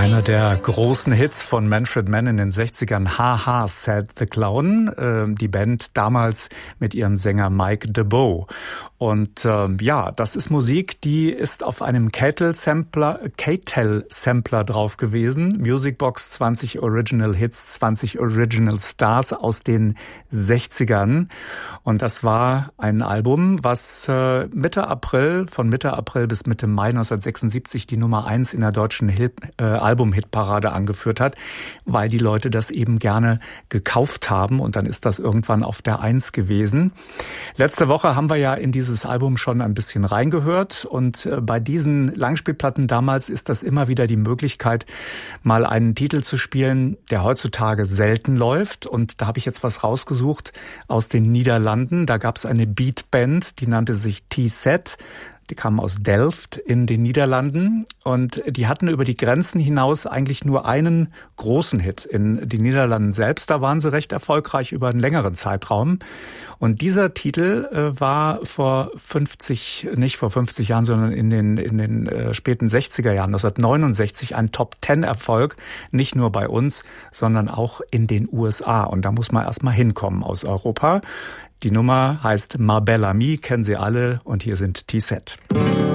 Einer der großen Hits von Manfred Mann in den 60ern, Haha, Said the Clown, die Band damals mit ihrem Sänger Mike DeBow. Und ja, das ist Musik, die ist auf einem K-Tel-Sampler drauf gewesen. Musicbox 20 Original Hits, 20 Original Stars aus den 60ern. Und das war ein Album, was von Mitte April bis Mitte Mai 1976 die Nummer 1 in der deutschen Album-Hitparade angeführt hat, weil die Leute das eben gerne gekauft haben und dann ist das irgendwann auf der 1 gewesen. Letzte Woche haben wir ja in dieses Album schon ein bisschen reingehört und bei diesen Langspielplatten damals ist das immer wieder die Möglichkeit, mal einen Titel zu spielen, der heutzutage selten läuft und da habe ich jetzt was rausgesucht aus den Niederlanden. Da gab es eine Beatband, die nannte sich T-Set. Die kamen aus Delft in den Niederlanden und die hatten über die Grenzen hinaus eigentlich nur einen großen Hit. In den Niederlanden selbst, da waren sie recht erfolgreich über einen längeren Zeitraum. Und dieser Titel war nicht vor 50 Jahren, sondern in den späten 60er Jahren, 1969, ein Top-10-Erfolg. Nicht nur bei uns, sondern auch in den USA. Und da muss man erstmal hinkommen aus Europa. Die Nummer heißt Ma Belle Amie, kennen Sie alle und hier sind T-Set.